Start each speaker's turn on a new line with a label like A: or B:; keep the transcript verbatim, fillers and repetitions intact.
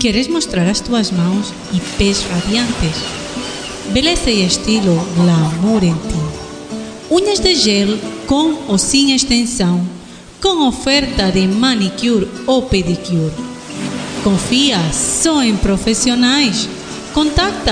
A: Queres mostrar as tuas mãos e pés radiantes? Beleza e estilo glamour em ti. Unhas de gel com ou sem extensão, com oferta de manicure ou pedicure. Confia só em profissionais. Contacta